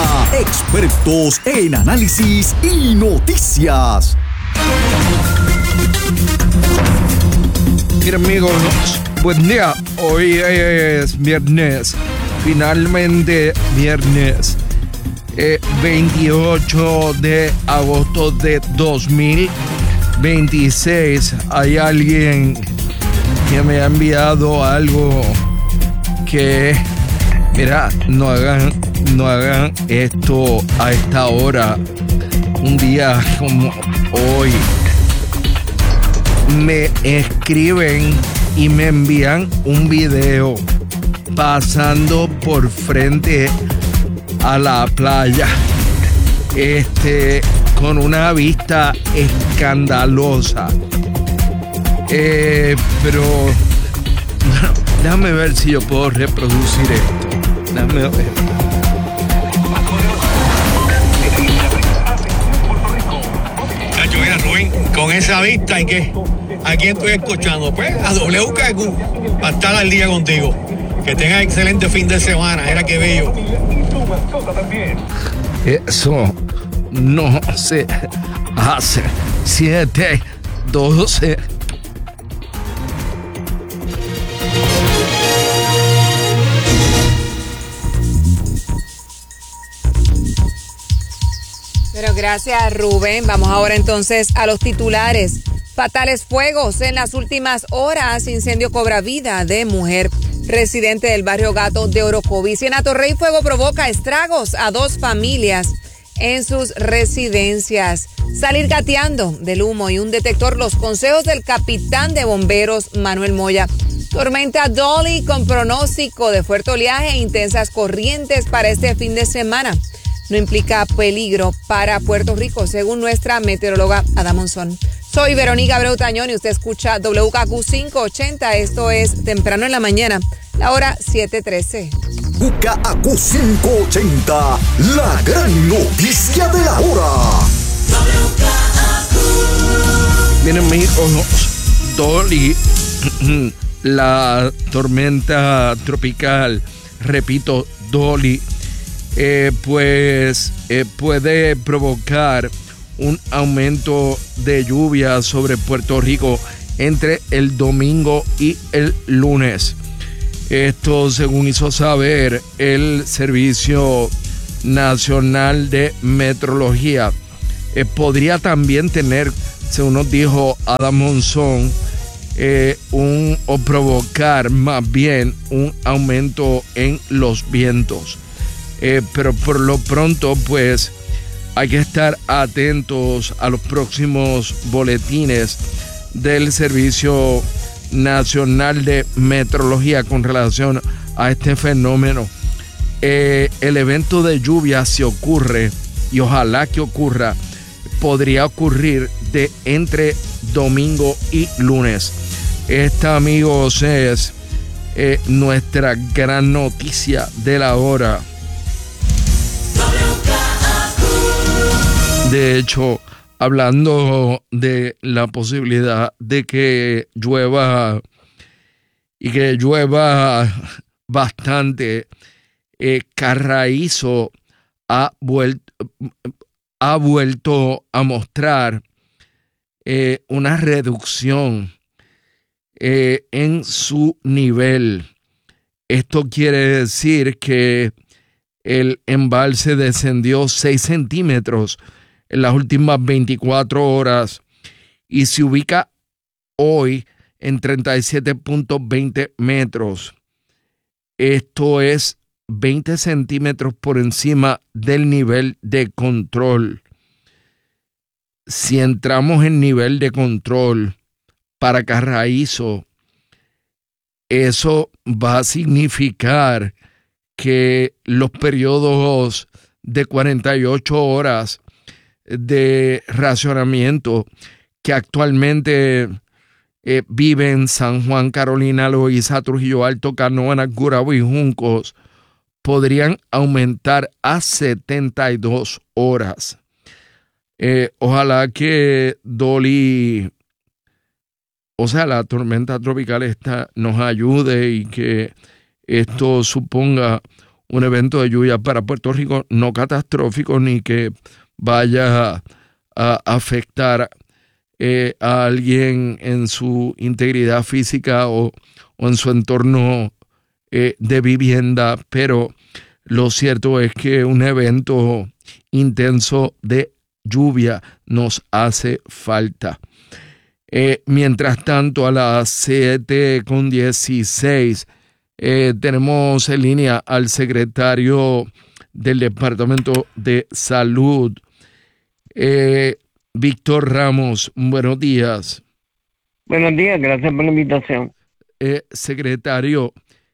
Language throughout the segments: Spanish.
expertos en análisis y noticias. Mira, amigos, buen día. Hoy es viernes, finalmente viernes, 28 de agosto de 2026. Hay alguien que me ha enviado algo que, mira, no hagan esto a esta hora, un día como hoy. Me escriben y me envían un video pasando por frente a la playa, con una vista escandalosa. Pero déjame ver si yo puedo reproducir esto. Déjame ver. Mira, Rubén, con esa vista, ¿y qué? ¿A quién estoy escuchando? Pues a WKQ, para estar al día contigo. Que tengas excelente fin de semana. Era que bello. Eso no se hace. 7:12. Pero gracias, Rubén. Vamos ahora entonces a los titulares. Fatales fuegos en las últimas horas. Incendio cobra vida de mujer residente del barrio Gato de Orocovis. En Atorrey, fuego provoca estragos a 2 familias en sus residencias. Salir gateando del humo y un detector. Los consejos del capitán de bomberos, Manuel Moya. Tormenta Dolly con pronóstico de fuerte oleaje e intensas corrientes para este fin de semana. No implica peligro para Puerto Rico, según nuestra meteoróloga Ada Monzón. Soy Verónica Abreu Tañón y usted escucha WKQ 580. Esto es Temprano en la Mañana, la hora 7:13. WKQ 580, la gran noticia de la hora. Miren, amigos, Dolly, la tormenta tropical, repito, Dolly, puede provocar un aumento de lluvia sobre Puerto Rico entre el domingo y el lunes. Esto según hizo saber el Servicio Nacional de Meteorología. Podría también tener, según nos dijo Adam Monzón, o provocar más bien un aumento en los vientos. Pero por lo pronto, pues, hay que estar atentos a los próximos boletines del Servicio Nacional de Meteorología con relación a este fenómeno. El evento de lluvia, si ocurre, y ojalá que ocurra, podría ocurrir de entre domingo y lunes. Esta, amigos, es nuestra gran noticia de la hora. De hecho, hablando de la posibilidad de que llueva y que llueva bastante, Carraízo ha vuelto a mostrar una reducción en su nivel. Esto quiere decir que el embalse descendió 6 centímetros en las últimas 24 horas y se ubica hoy en 37.20 metros. Esto es 20 centímetros por encima del nivel de control. Si entramos en nivel de control para Carraízo, eso va a significar que los periodos de 48 horas de racionamiento que actualmente viven San Juan, Carolina, Loíza, Trujillo Alto, Canóvanas, Gurabo y Juncos podrían aumentar a 72 horas. Ojalá que Dolly, o sea, la tormenta tropical esta, nos ayude y que esto suponga un evento de lluvia para Puerto Rico no catastrófico ni que vaya a afectar a alguien en su integridad física o en su entorno de vivienda, pero lo cierto es que un evento intenso de lluvia nos hace falta. Mientras tanto, a las 7:16 tenemos en línea al secretario del Departamento de Salud, Víctor Ramos. Buenos días. Buenos días, gracias por la invitación. Secretario,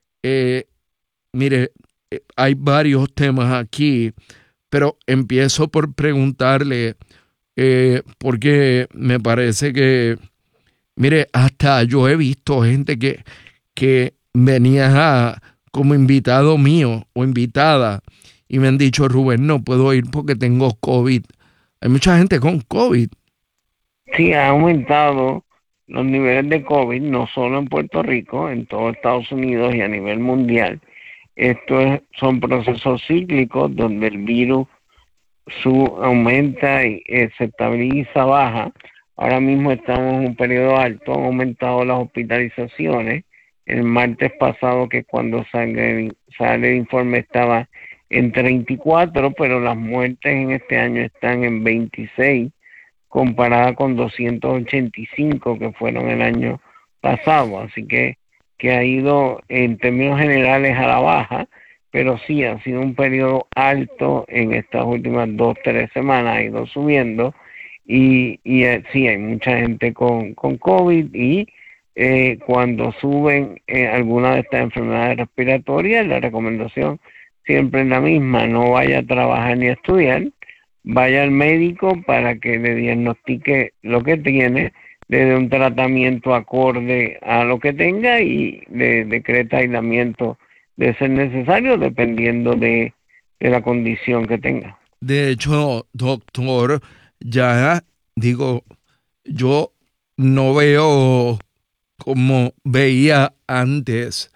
mire, hay varios temas aquí, pero empiezo por preguntarle, porque me parece que, mire, hasta yo he visto gente que venía como invitado mío o invitada y me han dicho, Rubén, no puedo ir porque tengo COVID. Hay mucha gente con COVID. Sí, ha aumentado los niveles de COVID, no solo en Puerto Rico, en todo Estados Unidos y a nivel mundial. Son procesos cíclicos donde el virus aumenta y se estabiliza, baja. Ahora mismo estamos en un periodo alto, han aumentado las hospitalizaciones. El martes pasado, que cuando sale el informe, estaba en 34, pero las muertes en este año están en 26, comparada con 285 que fueron el año pasado. Así que ha ido en términos generales a la baja, pero sí ha sido un periodo alto en estas últimas 2-3 semanas, ha ido subiendo y sí hay mucha gente con COVID y cuando suben alguna de estas enfermedades respiratorias, la recomendación siempre es la misma: no vaya a trabajar ni a estudiar, vaya al médico para que le diagnostique lo que tiene, le dé un tratamiento acorde a lo que tenga y le decreta aislamiento de ser necesario dependiendo de la condición que tenga. De hecho, doctor, ya digo, yo no veo como veía antes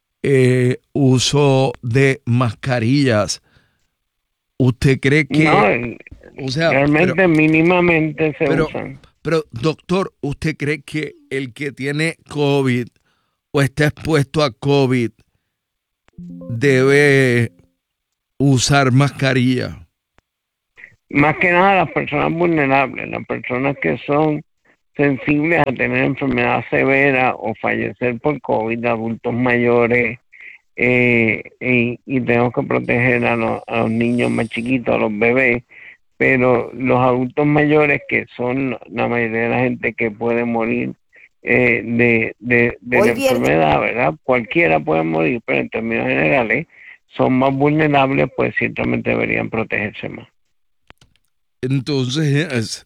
uso de mascarillas. ¿Usted cree que...? No, o sea, realmente mínimamente se usan. Pero, doctor, ¿usted cree que el que tiene COVID o está expuesto a COVID debe usar mascarilla? Más que nada las personas vulnerables, las personas que son sensibles a tener enfermedad severa o fallecer por COVID, adultos mayores, y tenemos que proteger a los niños más chiquitos, a los bebés, pero los adultos mayores, que son la mayoría de la gente que puede morir de la enfermedad, ¿verdad? Cualquiera puede morir, pero en términos generales son más vulnerables, pues ciertamente deberían protegerse más. Entonces,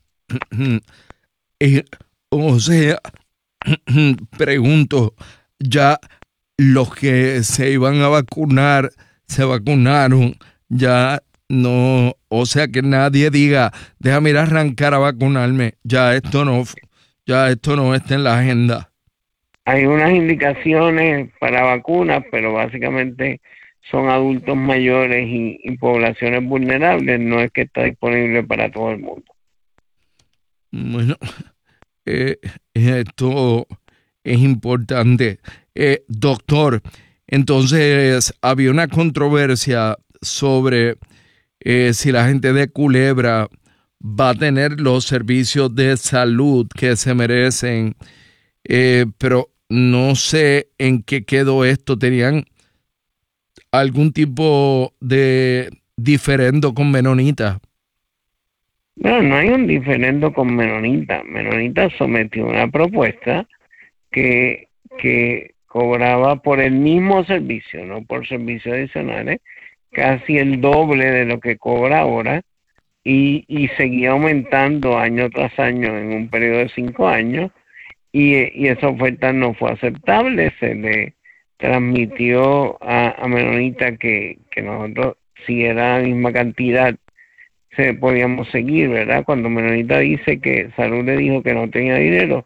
o sea, pregunto, ya los que se iban a vacunar, se vacunaron, ya no, o sea que nadie diga, déjame ir a arrancar a vacunarme, ya esto no está en la agenda. Hay unas indicaciones para vacunas, pero básicamente son adultos mayores y poblaciones vulnerables, no es que está disponible para todo el mundo. Bueno, esto es importante. Doctor, entonces había una controversia sobre si la gente de Culebra va a tener los servicios de salud que se merecen, pero no sé en qué quedó esto. ¿Tenían algún tipo de diferendo con Menonita? No hay un diferendo con Menonita. Menonita sometió una propuesta que cobraba por el mismo servicio, no por servicios adicionales, casi el doble de lo que cobra ahora, y seguía aumentando año tras año en un periodo de 5 años, y esa oferta no fue aceptable. Se le transmitió a Menonita que nosotros, si era la misma cantidad, podíamos seguir, ¿verdad? Cuando Menonita dice que Salud le dijo que no tenía dinero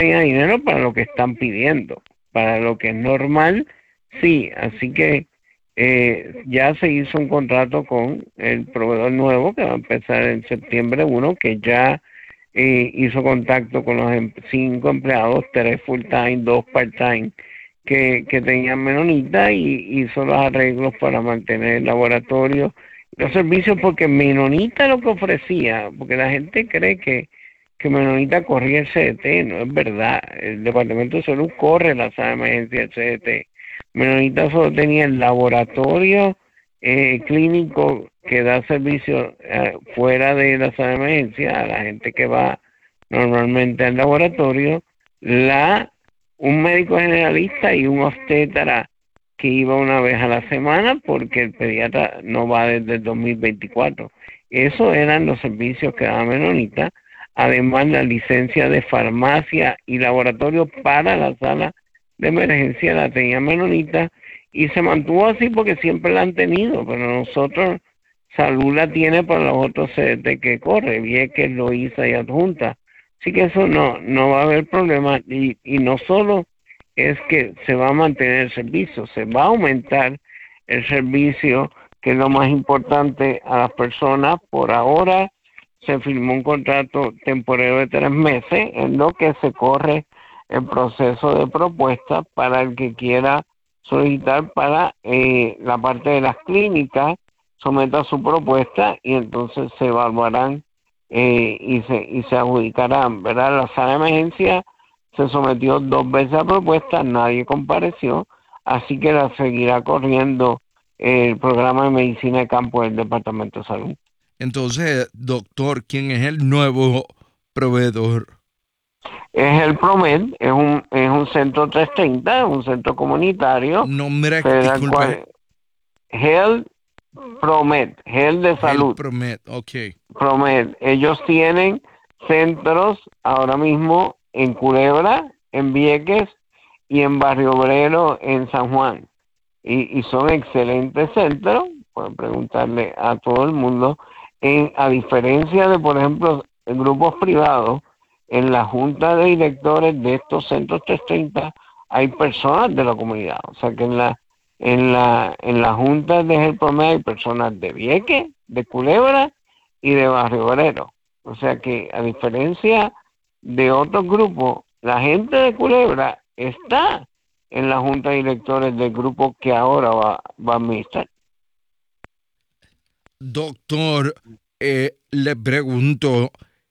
para lo que están pidiendo, para lo que es normal, sí. Así que ya se hizo un contrato con el proveedor nuevo que va a empezar en septiembre 1, que ya hizo contacto con los 5 empleados, 3 full time, 2 part time, que tenían Menonita, y hizo los arreglos para mantener el laboratorio, los servicios, porque Menonita lo que ofrecía, porque la gente cree que Menonita corría el CDT, no es verdad. El Departamento de Salud corre la sala de emergencia del CDT. Menonita solo tenía el laboratorio clínico que da servicio fuera de la sala de emergencia a la gente que va normalmente al laboratorio, un médico generalista y un obstetra que iba una vez a la semana, porque el pediatra no va desde el 2024. Esos eran los servicios que daba Menonita. Además, la licencia de farmacia y laboratorio para la sala de emergencia la tenía Menonita, y se mantuvo así porque siempre la han tenido, pero nosotros, Salud la tiene para los otros CDT que corre, Vieques, Loíza y Adjunta. Así que eso no va a haber problema, y no solo es que se va a mantener el servicio, se va a aumentar el servicio, que es lo más importante, a las personas. Por ahora se firmó un contrato temporario de 3 meses, en lo que se corre el proceso de propuesta para el que quiera solicitar para la parte de las clínicas, someta su propuesta y entonces se evaluarán y se adjudicarán, ¿verdad? La sala de emergencia se sometió 2 veces a propuesta, nadie compareció, así que la seguirá corriendo el programa de medicina de campo del Departamento de Salud. Entonces, doctor, ¿quién es el nuevo proveedor? Es el PROMED, es un centro 330, es un centro comunitario. Nombre, disculpe. Health PROMED, Health de Salud. Health PROMED, ok. PROMED, ellos tienen centros ahora mismo en Culebra, en Vieques y en Barrio Obrero, en San Juan. Y son excelentes centros, pueden preguntarle a todo el mundo. A diferencia de, por ejemplo, grupos privados, en la junta de directores de estos centros 330 hay personas de la comunidad. O sea que en la junta de Health PROMED hay personas de Vieques, de Culebra y de Barrio Obrero. O sea que, a diferencia de otros grupos, la gente de Culebra está en la junta de directores del grupo que ahora va a administrar. Doctor, le pregunto,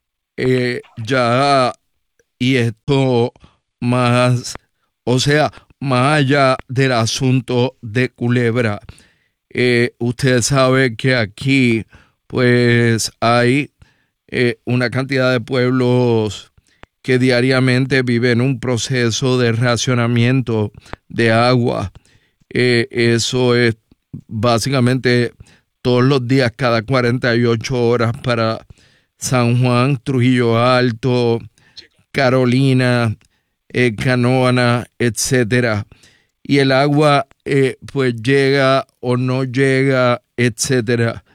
ya, y esto más, o sea, más allá del asunto de Culebra, usted sabe que aquí pues hay una cantidad de pueblos que diariamente viven un proceso de racionamiento de agua. Eso es básicamente todos los días, cada 48 horas para San Juan, Trujillo Alto, Carolina, Canóvana, etcétera. Y el agua pues llega o no llega, etcétera.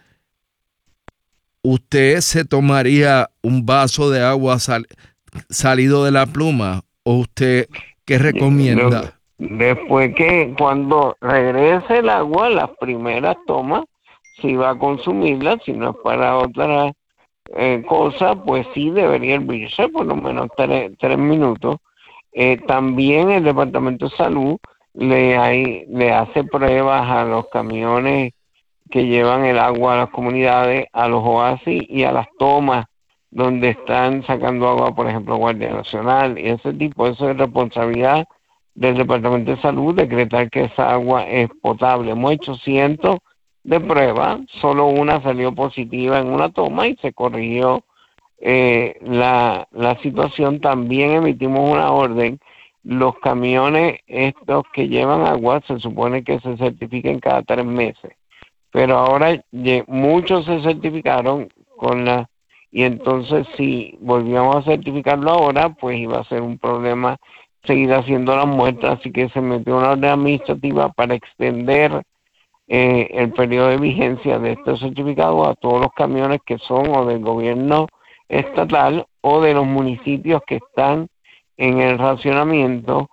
¿Usted se tomaría un vaso de agua salido de la pluma, o usted qué recomienda? Después, que cuando regrese el agua, las primeras tomas, si va a consumirla, si no es para otra cosa, pues sí debería hervirse por lo menos 3 minutos. También el Departamento de Salud le hace pruebas a los camiones que llevan el agua a las comunidades, a los oasis y a las tomas donde están sacando agua, por ejemplo, Guardia Nacional y ese tipo. Eso es responsabilidad del Departamento de Salud, decretar que esa agua es potable. Hemos hecho cientos de pruebas, solo una salió positiva en una toma y se corrigió la situación. También emitimos una orden. Los camiones estos que llevan agua se supone que se certifiquen cada 3 meses, pero ahora muchos se certificaron y entonces si volvíamos a certificarlo ahora, pues iba a ser un problema seguir haciendo las muestras, así que se metió una orden administrativa para extender el periodo de vigencia de estos certificados a todos los camiones que son o del gobierno estatal o de los municipios que están en el racionamiento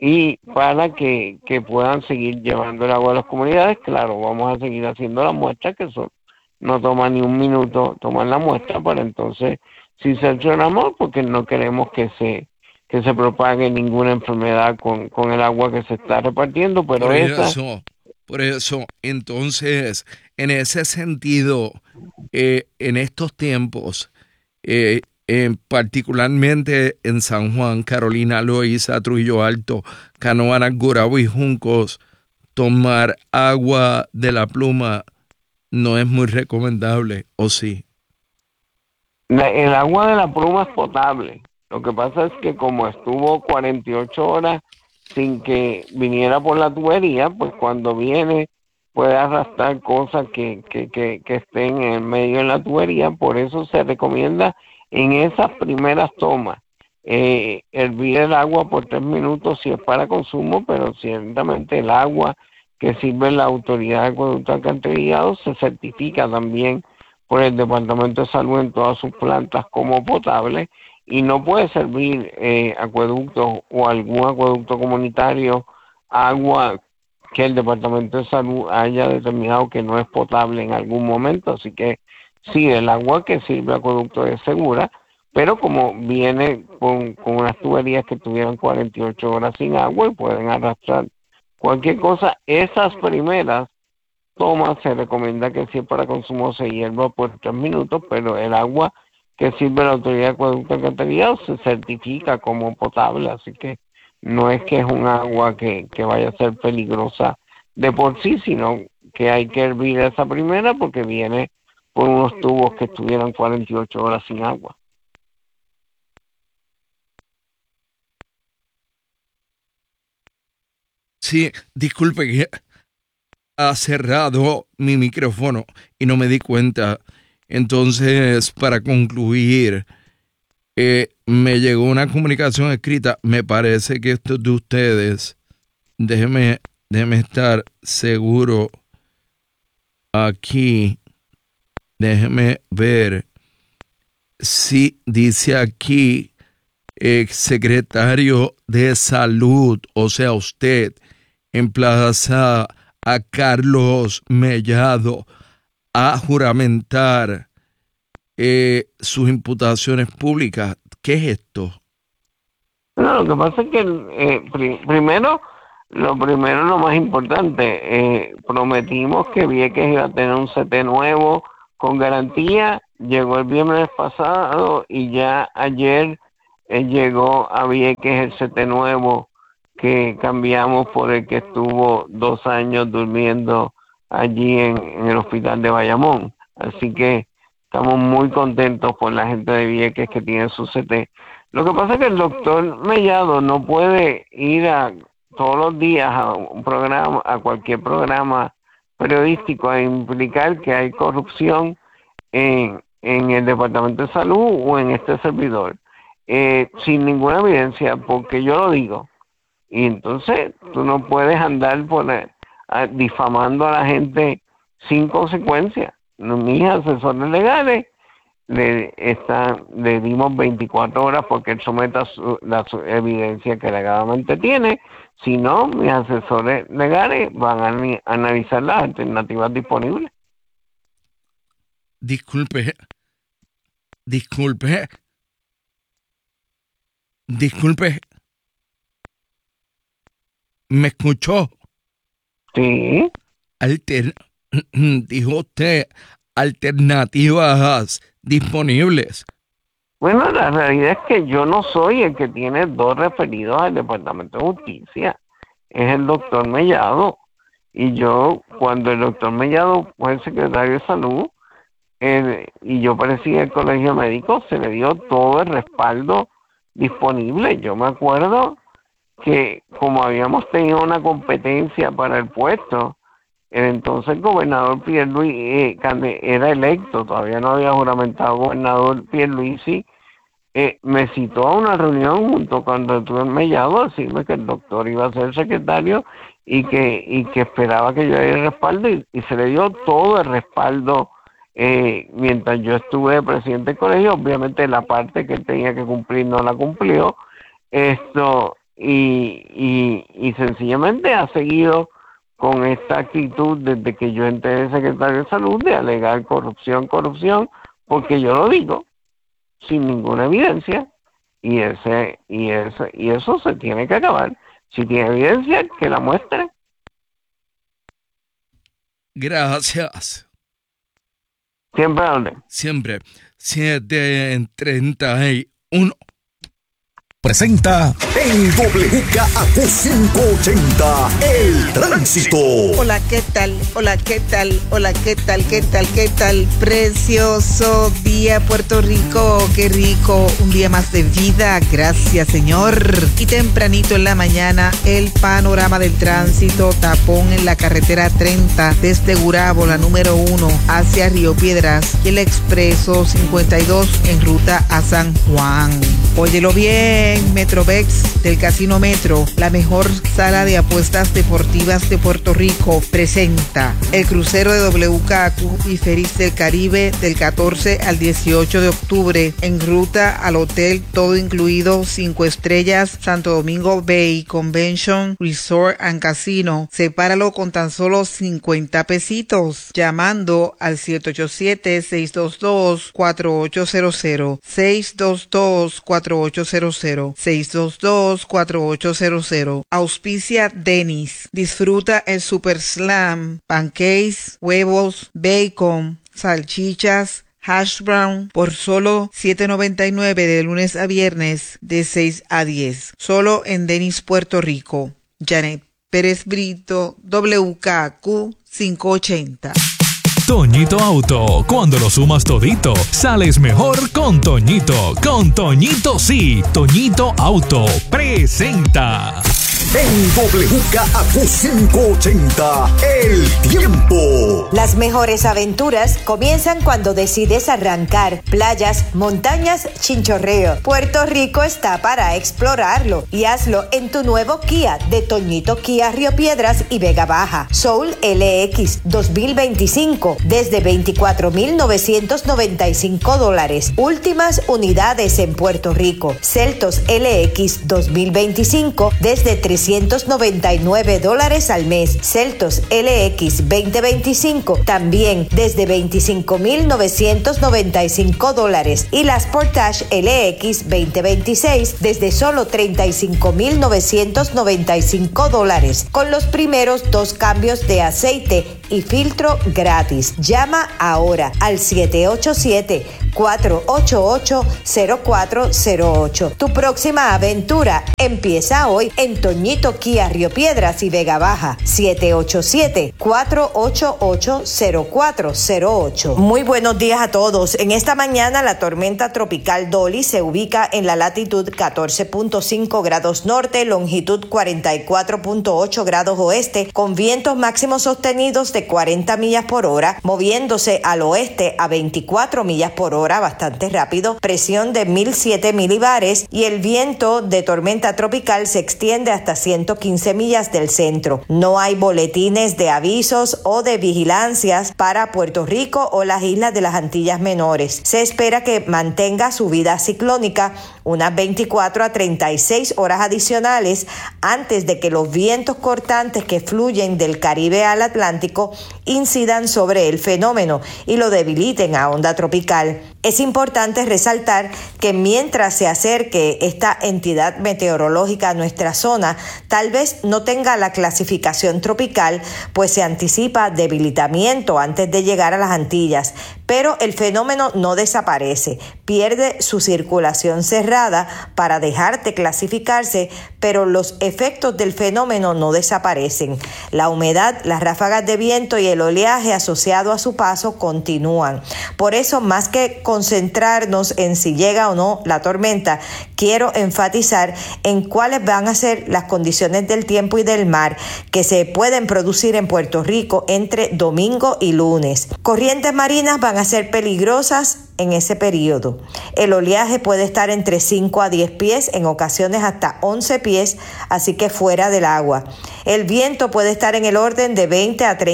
y para que puedan seguir llevando el agua a las comunidades. Claro, vamos a seguir haciendo la muestra, que eso no toma ni un minuto tomar la muestra, para entonces sí cercioramos, porque no queremos que se propague ninguna enfermedad con el agua que se está repartiendo, pero por eso, entonces, en ese sentido, en estos tiempos, particularmente en San Juan, Carolina, Loíza, Trujillo Alto, Canóvana, Gurabo y Juncos, tomar agua de la pluma no es muy recomendable, ¿o sí? El agua de la pluma es potable. Lo que pasa es que como estuvo 48 horas sin que viniera por la tubería, pues cuando viene puede arrastrar cosas que estén en el medio de la tubería. Por eso se recomienda en esas primeras tomas hervir el agua por 3 minutos si es para consumo, pero ciertamente el agua que sirve la Autoridad de Acueducto Alcantarillado se certifica también por el Departamento de Salud en todas sus plantas como potable, y no puede servir acueductos o algún acueducto comunitario agua que el Departamento de Salud haya determinado que no es potable en algún momento. Así que sí, el agua que sirve acueducto es segura, pero como viene con unas tuberías que tuvieron 48 horas sin agua y pueden arrastrar cualquier cosa, esas primeras tomas se recomienda que si es para consumo se hierva por 3 minutos, pero el agua que sirve la Autoridad de Acueducto Alcantarillado se certifica como potable, así que no es que es un agua que vaya a ser peligrosa de por sí, sino que hay que hervir esa primera porque viene por unos tubos que estuvieron 48 horas sin agua. Sí, disculpe que ha cerrado mi micrófono y no me di cuenta. Entonces, para concluir, me llegó una comunicación escrita. Me parece que esto es de ustedes. Déjeme estar seguro aquí. Déjeme ver si dice aquí secretario de Salud, o sea, usted emplaza a Carlos Mellado a juramentar sus imputaciones públicas. ¿Qué es esto? No, lo que pasa es que lo más importante, prometimos que Vieques iba a tener un CT nuevo con garantía. Llegó el viernes pasado y ya ayer llegó a Vieques el CT nuevo que cambiamos por el que estuvo 2 años durmiendo allí en el hospital de Bayamón. Así que estamos muy contentos por la gente de Vieques que tiene su CT. Lo que pasa es que el doctor Mellado no puede ir todos los días a un programa, a cualquier programa periodístico, a implicar que hay corrupción en el Departamento de Salud o en este servidor, sin ninguna evidencia, porque yo lo digo. Y entonces tú no puedes andar difamando a la gente sin consecuencia. Mis asesores legales le dimos 24 horas porque él someta la evidencia que legalmente tiene. Si no, mis asesores legales van a analizar las alternativas disponibles. Disculpe. ¿Me escuchó? Sí. Dijo usted alternativas disponibles. Bueno, la realidad es que yo no soy el que tiene 2 referidos al Departamento de Justicia. Es el doctor Mellado. Y yo, cuando el doctor Mellado fue el secretario de Salud, y yo parecía el colegio médico, se le dio todo el respaldo disponible. Yo me acuerdo que como habíamos tenido una competencia para el puesto, el entonces gobernador Pierluisi era electo, todavía no había juramentado gobernador Pierluisi, me citó a una reunión junto con el doctor Mellado a decirme que el doctor iba a ser secretario y que esperaba que yo diera el respaldo, y se le dio todo el respaldo mientras yo estuve presidente del colegio. Obviamente la parte que él tenía que cumplir no la cumplió, y sencillamente ha seguido con esta actitud desde que yo entré de secretario de salud de alegar corrupción, porque yo lo digo sin ninguna evidencia y eso se tiene que acabar. Si tiene evidencia, que la muestre. Gracias. Siempre orden. Siempre. 7:31. Presenta en WKAQ 580 El Tránsito. Hola, ¿qué tal? Hola, ¿qué tal? Hola, ¿qué tal? ¿Qué tal? ¿Qué tal? Precioso día, Puerto Rico. Qué rico. Un día más de vida. Gracias, Señor. Y tempranito en la mañana, el panorama del tránsito. Tapón en la carretera 30 desde Gurabo, la número 1, hacia Río Piedras. Y el expreso 52 en ruta a San Juan. Óyelo bien. Metrovex del Casino Metro, la mejor sala de apuestas deportivas de Puerto Rico, presenta el crucero de WKAQ y Ferries del Caribe del 14 al 18 de octubre en ruta al hotel todo incluido 5 estrellas Santo Domingo Bay Convention Resort and Casino. Sepáralo con tan solo 50 pesitos llamando al 787-622-4800 622-4800 622-4800. Auspicia Dennis. Disfruta el Super Slam, pancakes, huevos, bacon, salchichas, hash brown por solo $7.99 de lunes a viernes de 6 a 10. Solo en Dennis, Puerto Rico. Janet Pérez Brito, WKAQ 580. Toñito Auto, cuando lo sumas todito, sales mejor con Toñito. Con Toñito sí. Toñito Auto presenta. En WKAQ 580 El Tiempo. Las mejores aventuras comienzan cuando decides arrancar. Playas, montañas, chinchorreo. Puerto Rico está para explorarlo y hazlo en tu nuevo Kia de Toñito Kia Río Piedras y Vega Baja. Soul LX 2025 desde $24,995. Últimas unidades en Puerto Rico. Celtos LX 2025 desde $399 al mes. Celtos LX 2025 también desde $25,995 y las Sportage LX 2026 desde solo $35,995 con los primeros 2 cambios de aceite y filtro gratis. Llama ahora al 787-488-0408. Tu próxima aventura empieza hoy en Toñito Kia Río Piedras y Vega Baja. 787-488-0408. Muy buenos días a todos. En esta mañana la tormenta tropical Dolly se ubica en la latitud 14.5 grados norte, longitud 44.8 grados oeste, con vientos máximos sostenidos de 40 millas por hora, moviéndose al oeste a 24 millas por hora, bastante rápido, presión de 1007 milibares y el viento de tormenta tropical se extiende hasta 115 millas del centro. No hay boletines de avisos o de vigilancias para Puerto Rico o las islas de las Antillas Menores. Se espera que mantenga su vida ciclónica unas 24 a 36 horas adicionales antes de que los vientos cortantes que fluyen del Caribe al Atlántico incidan sobre el fenómeno y lo debiliten a onda tropical. Es importante resaltar que mientras se acerque esta entidad meteorológica a nuestra zona, tal vez no tenga la clasificación tropical, pues se anticipa debilitamiento antes de llegar a las Antillas, pero el fenómeno no desaparece, pierde su circulación cerrada para dejar de clasificarse, pero los efectos del fenómeno no desaparecen. La humedad, las ráfagas de viento y el oleaje asociado a su paso continúan. Por eso, más que concentrarnos en si llega o no la tormenta, quiero enfatizar en cuáles van a ser las condiciones del tiempo y del mar que se pueden producir en Puerto Rico entre domingo y lunes. Corrientes marinas van a ser peligrosas en ese periodo. El oleaje puede estar entre 5 a 10 pies, en ocasiones hasta 11 pies, así que fuera del agua. El viento puede estar en el orden de 20 a 30 millas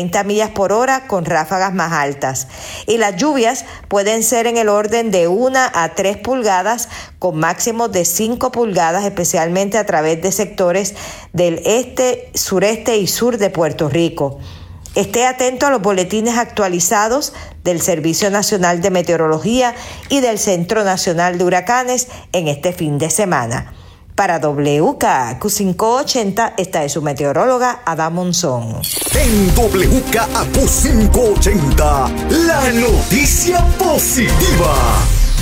millas por hora con ráfagas más altas. Y las lluvias pueden ser en el orden de 1 a 3 pulgadas con máximos de 5 pulgadas, especialmente a través de sectores del este, sureste y sur de Puerto Rico. Esté atento a los boletines actualizados del Servicio Nacional de Meteorología y del Centro Nacional de Huracanes en este fin de semana. Para WKAQ 580, esta es su meteoróloga Ada Monzón. En WKAQ 580, la noticia positiva.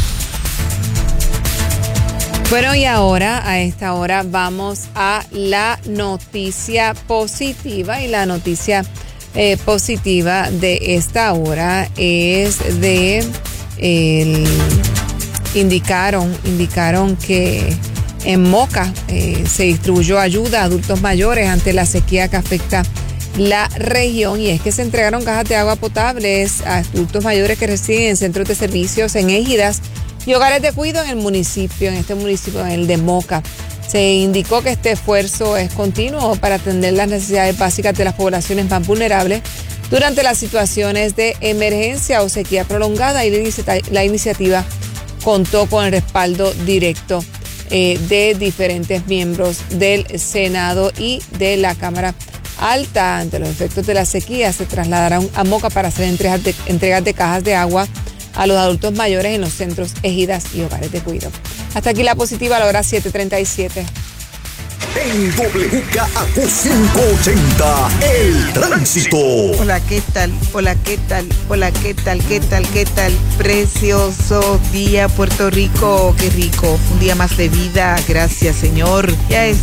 Bueno, y ahora, a esta hora, vamos a la noticia positiva. Y la noticia positiva de esta hora es de... indicaron que en Moca se distribuyó ayuda a adultos mayores ante la sequía que afecta la región, y es que se entregaron cajas de agua potables a adultos mayores que residen en centros de servicios, en ejidas y hogares de cuidado en el municipio, en este municipio, en el de Moca. Se indicó que este esfuerzo es continuo para atender las necesidades básicas de las poblaciones más vulnerables durante las situaciones de emergencia o sequía prolongada, y la iniciativa contó con el respaldo directo de diferentes miembros del Senado y de la Cámara Alta. Ante los efectos de la sequía, se trasladaron a Moca para hacer entregas de cajas de agua a los adultos mayores en los centros, ejidas y hogares de cuidado. Hasta aquí la positiva a la hora 7:37. En WKAQ 580, el tránsito. Hola, ¿qué tal? Hola, ¿qué tal? Hola, ¿qué tal? ¿Qué tal? ¿Qué tal? Precioso día, Puerto Rico. Qué rico. Un día más de vida. Gracias, Señor. Ya es